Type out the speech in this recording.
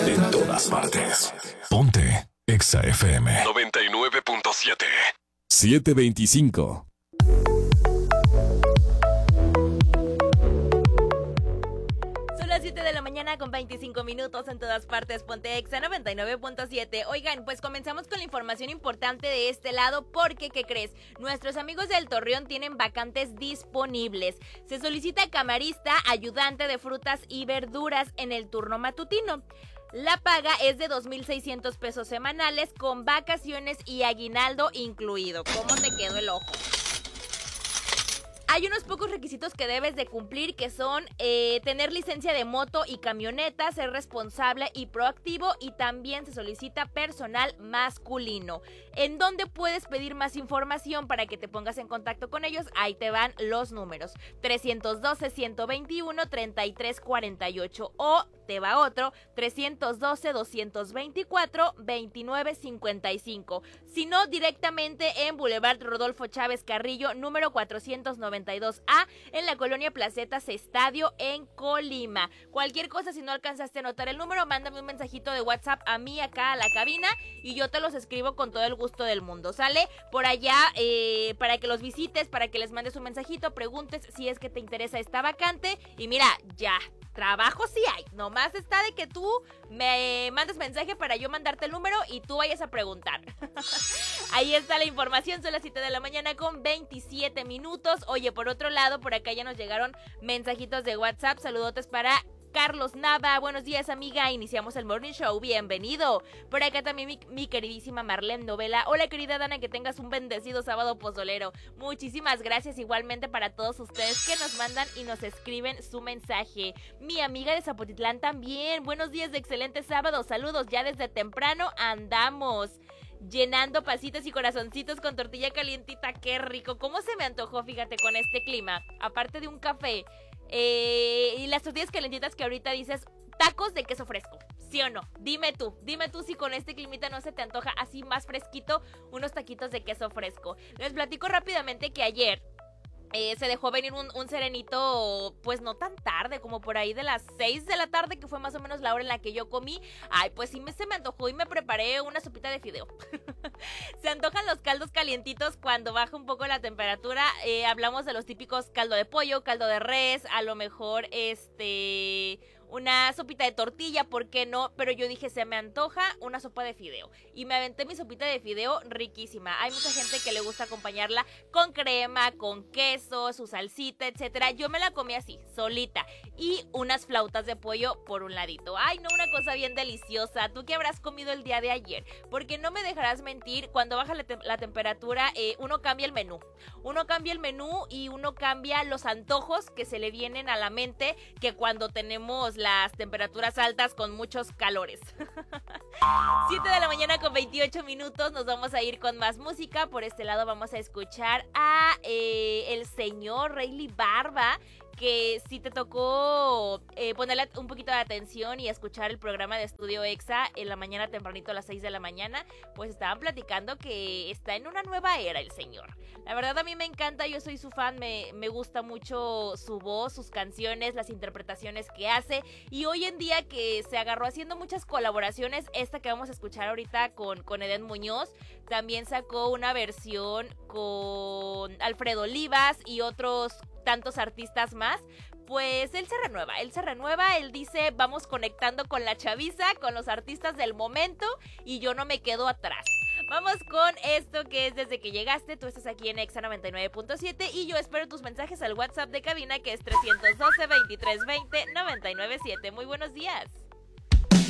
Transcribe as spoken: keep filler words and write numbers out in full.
En todas partes. Ponte Exa F M noventa y nueve punto siete. siete veinticinco. siete de la mañana con veinticinco minutos en todas partes. Ponte Exa noventa y nueve punto siete. Oigan, pues comenzamos con la información importante de este lado porque, ¿qué crees? Nuestros amigos del Torreón tienen vacantes disponibles. Se solicita camarista, ayudante de frutas y verduras en el turno matutino. La paga es de dos mil seiscientos pesos semanales con vacaciones y aguinaldo incluido. ¿Cómo te quedó el ojo? Hay unos pocos requisitos que debes de cumplir, que son eh, tener licencia de moto y camioneta, ser responsable y proactivo, y también se solicita personal masculino. ¿En dónde puedes pedir más información para que te pongas en contacto con ellos? Ahí te van los números: trescientos doce, ciento veintiuno, treinta y tres cuarenta y ocho, o te va otro, trescientos doce, doscientos veinticuatro, veintinueve cincuenta y cinco. Si no, directamente en Boulevard Rodolfo Chávez Carrillo, número cuatrocientos noventa y dos A, en la colonia Placetas Estadio, en Colima. Cualquier cosa, si no alcanzaste a anotar el número, mándame un mensajito de WhatsApp a mí acá a la cabina y yo te los escribo con todo el gusto del mundo, ¿sale? Por allá, eh, para que los visites, para que les mandes un mensajito, preguntes si es que te interesa esta vacante, y mira, ya, trabajo sí hay, nomás está de que tú me mandes mensaje para yo mandarte el número y tú vayas a preguntar. Ahí está la información, son las siete de la mañana con veintisiete minutos. Oye, por otro lado, por acá ya nos llegaron mensajitos de WhatsApp, saludotes para Carlos Nava. Buenos días, amiga, iniciamos el Morning Show, bienvenido. Por acá también mi, mi queridísima Marlene Novela. Hola, querida Dana, que tengas un bendecido sábado pozolero. Muchísimas gracias igualmente para todos ustedes que nos mandan y nos escriben su mensaje. Mi amiga de Zapotitlán también, buenos días de excelente sábado, saludos, ya desde temprano andamos llenando pasitos y corazoncitos con tortilla calientita, qué rico. ¿Cómo se me antojó, fíjate, con este clima? Aparte de un café eh, y las tortillas calentitas que ahorita dices, tacos de queso fresco, ¿sí o no? Dime tú, dime tú si con este climita no se te antoja así más fresquito unos taquitos de queso fresco. Les platico rápidamente que ayer Eh, se dejó venir un, un serenito, pues no tan tarde, como por ahí de las seis de la tarde, que fue más o menos la hora en la que yo comí. Ay, pues sí me, se me antojó y me preparé una sopita de fideo. Se antojan los caldos calientitos cuando baja un poco la temperatura. Eh, hablamos de los típicos caldo de pollo, caldo de res, a lo mejor este... una sopita de tortilla, ¿por qué no? Pero yo dije, se me antoja una sopa de fideo. Y me aventé mi sopita de fideo riquísima. Hay mucha gente que le gusta acompañarla con crema, con queso, su salsita, etcétera. Yo me la comí así, solita. Y unas flautas de pollo por un ladito. Ay, no, una cosa bien deliciosa. ¿Tú qué habrás comido el día de ayer? Porque no me dejarás mentir, cuando baja la, te- la temperatura, eh, uno cambia el menú. Uno cambia el menú y uno cambia los antojos que se le vienen a la mente, que cuando tenemos las temperaturas altas con muchos calores. siete de la mañana con veintiocho minutos, nos vamos a ir con más música. Por este lado vamos a escuchar a eh, el señor Rayleigh Barba, que si te tocó eh, ponerle un poquito de atención y escuchar el programa de Estudio Exa en la mañana tempranito a las seis de la mañana, pues estaban platicando que está en una nueva era el señor. La verdad a mí me encanta, yo soy su fan, me, me gusta mucho su voz, sus canciones, las interpretaciones que hace, y hoy en día que se agarró haciendo muchas colaboraciones, esta que vamos a escuchar ahorita con, con Eden Muñoz, también sacó una versión con Alfredo Olivas y otros tantos artistas más. Pues él se renueva, él se renueva, él dice, vamos conectando con la chaviza, con los artistas del momento, y yo no me quedo atrás. Vamos con esto que es Desde que llegaste. Tú estás aquí en Exa noventa y nueve punto siete y yo espero tus mensajes al WhatsApp de cabina, que es trescientos doce, veintitrés veinte, noventa y nueve siete. Muy buenos días.